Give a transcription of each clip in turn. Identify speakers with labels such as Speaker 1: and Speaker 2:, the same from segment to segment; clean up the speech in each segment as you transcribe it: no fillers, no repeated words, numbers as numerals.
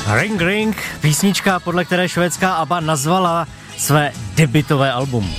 Speaker 1: Ring Ring, písnička, podle které švédská ABBA nazvala své debutové album.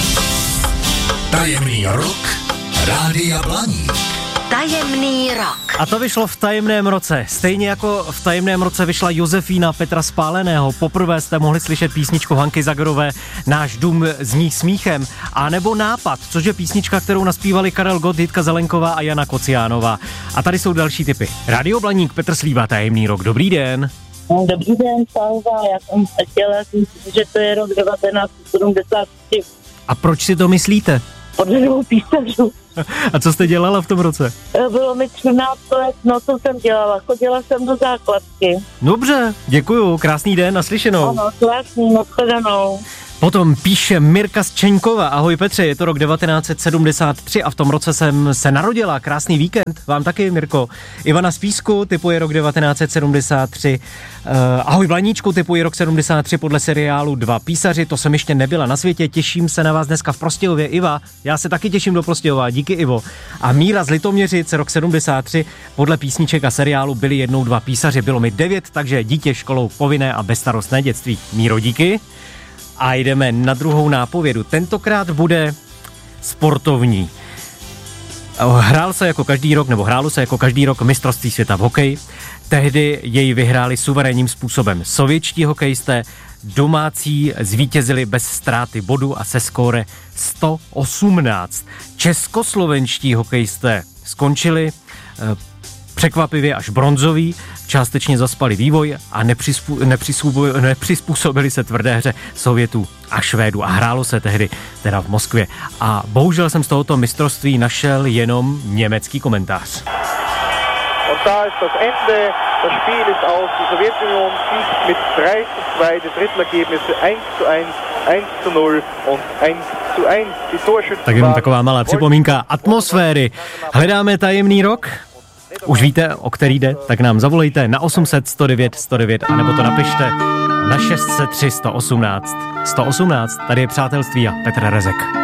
Speaker 2: Tajemný rok Rádia Blaník.
Speaker 3: Tajemný rok.
Speaker 1: A to vyšlo v tajemném roce. Stejně jako v tajemném roce vyšla Josefína Petra Spáleného. Poprvé jste mohli slyšet písničku Hanky Zagerové Náš dům zní smíchem. A nebo Nápad, což je písnička, kterou naspívali Karel Gott, Jitka Zelenková a Jana Kociánová. A tady jsou další tipy. Rádio Blaník, Petr Slíva, Tajemný rok. Dobrý den.
Speaker 4: Dobrý den, Salva. Já jsem chtěla říct, že to je rok 1973.
Speaker 1: A proč si to myslíte?
Speaker 4: Podle dvou písařů.
Speaker 1: A co jste dělala v tom roce?
Speaker 4: Bylo mi 13 let, no co jsem dělala? Chodila jsem do základky.
Speaker 1: Dobře, děkuju, krásný den, naslyšenou.
Speaker 4: Ano, krásný, nashledanou.
Speaker 1: Potom píše Mirka Zčeňková. Ahoj Petře, je to rok 1973 a v tom roce jsem se narodila. Krásný víkend, vám taky, Mirko. Ivana z Písku typuje rok 1973. Ahoj Blaníčku, typuje rok 73 podle seriálu Dva písaři. To jsem ještě nebyla na světě, těším se na vás dneska v Prostějově. Iva, já se taky těším do Prostějova, díky Ivo. A Míra z Litoměřic, rok 73, podle písniček a seriálu Byli jednou dva písaři. Bylo mi 9, takže dítě školou povinné a bezstarostné dětství. Míro, díky. A jdeme na druhou nápovědu. Tentokrát bude sportovní. Hrálo se jako každý rok mistrovství světa v hokeji. Tehdy jej vyhráli suverénním způsobem sovětští hokejisté. Domácí zvítězili bez ztráty bodu a se skóre 118. Českoslovenští hokejisté skončili překvapivě až bronzoví, částečně zaspali vývoj a nepřizpůsobili se tvrdé hře Sovětů a Švédů a hrálo se tehdy teda v Moskvě. A bohužel jsem z tohoto mistrovství našel jenom německý komentář.
Speaker 5: Und da ist das Ende. Das Spiel ist aus. Die Sowjetunion siegt mit 3:2. Das Drittelergebnis 1:1, 1:0 und 1:1. Die Torschützen.
Speaker 1: Tak jenom taková malá připomínka atmosféry. Hledáme tajemný rok? Už víte, o který jde? Tak nám zavolejte na 800 109 109 anebo to napište na 603 118. 118, tady je Přátelství a Petr Rezek.